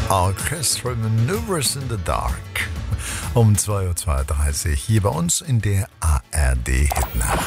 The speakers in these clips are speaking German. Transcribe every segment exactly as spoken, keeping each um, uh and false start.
Orchestral Maneuvers in the Dark. Um zwei Uhr zweiunddreißig hier bei uns in der A R D-Hitnacht.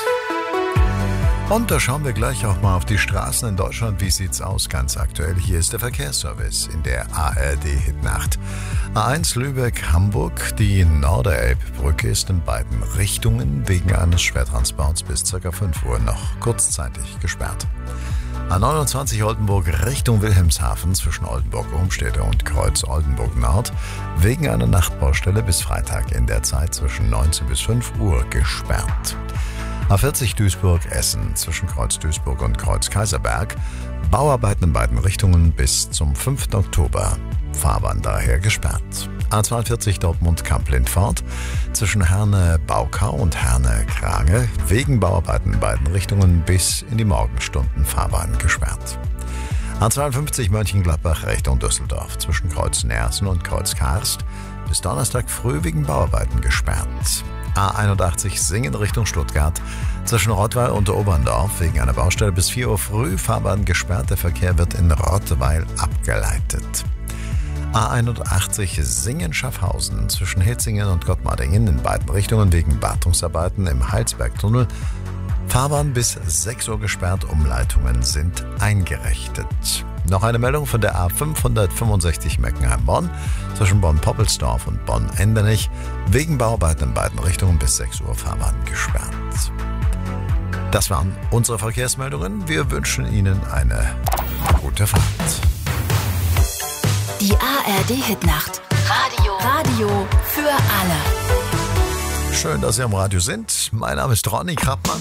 Und da schauen wir gleich auch mal auf die Straßen in Deutschland. Wie sieht's aus? Ganz aktuell. Hier ist der Verkehrsservice in der A R D-Hitnacht. A eins Lübeck-Hamburg. Die Norderelbbrücke ist in beiden Richtungen wegen eines Schwertransports bis ca. fünf Uhr noch kurzzeitig gesperrt. A neunundzwanzig Oldenburg Richtung Wilhelmshaven zwischen Oldenburg-Umstädte und Kreuz Oldenburg-Nord wegen einer Nachtbaustelle bis Freitag in der Zeit zwischen neunzehn bis fünf Uhr gesperrt. A vierzig Duisburg-Essen zwischen Kreuz Duisburg und Kreuz Kaiserberg. Bauarbeiten in beiden Richtungen bis zum fünften Oktober. Fahrbahn daher gesperrt. A zweiundvierzig Dortmund-Kamp-Lindfort zwischen Herne-Baukau und Herne-Krage wegen Bauarbeiten in beiden Richtungen bis in die Morgenstunden Fahrbahn gesperrt. A zweiundfünfzig Mönchengladbach Richtung Düsseldorf zwischen Kreuz Nersen und Kreuz Karst bis Donnerstag früh wegen Bauarbeiten gesperrt. A einundachtzig Singen Richtung Stuttgart zwischen Rottweil und Oberndorf wegen einer Baustelle bis vier Uhr früh Fahrbahn gesperrt. Der Verkehr wird in Rottweil abgeleitet. A einundachtzig Singen-Schaffhausen zwischen Hitzingen und Gottmardingen in beiden Richtungen wegen Wartungsarbeiten im Heilsbergtunnel. Fahrbahn bis sechs Uhr gesperrt, Umleitungen sind eingerichtet. Noch eine Meldung von der A fünfhundertfünfundsechzig Meckenheim-Bonn zwischen Bonn-Poppelsdorf und Bonn-Endenich wegen Bauarbeiten in beiden Richtungen bis sechs Uhr Fahrbahn gesperrt. Das waren unsere Verkehrsmeldungen. Wir wünschen Ihnen eine gute Fahrt. Die A R D-Hitnacht. Radio. Radio für alle. Schön, dass Sie am Radio sind. Mein Name ist Ronny Krappmann.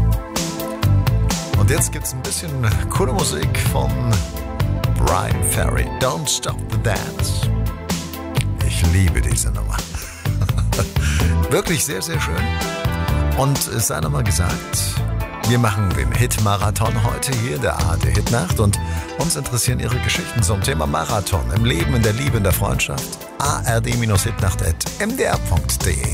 Und jetzt gibt's ein bisschen coole Musik von Bryan Ferry. Don't Stop the Dance. Ich liebe diese Nummer. Wirklich sehr, sehr schön. Und es sei nochmal gesagt, wir machen den Hit-Marathon heute hier in der A R D-Hitnacht und uns interessieren Ihre Geschichten zum Thema Marathon im Leben, in der Liebe, in der Freundschaft. A R D Hitnacht at m d r punkt d e